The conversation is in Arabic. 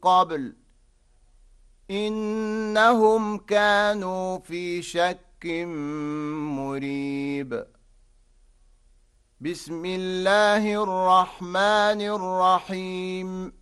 قبل إنهم كانوا في شك مريب. بسم الله الرحمن الرحيم